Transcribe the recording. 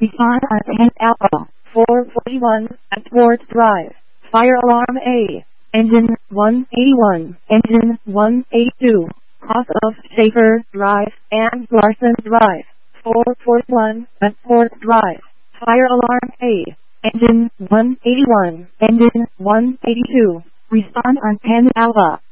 Respond on 10 Alpha. 441 at Port Drive. Fire alarm A. Engine 181. Engine 182. Off of Schaefer Drive and Larson Drive. 441 at Port Drive. Fire alarm A. Engine 181. Engine 182. Respond on 10 Alpha.